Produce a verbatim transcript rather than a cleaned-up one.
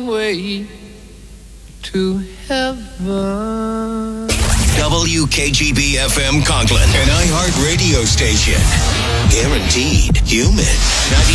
way to heaven. W K G B F M Conklin, an iHeart radio station. Guaranteed human.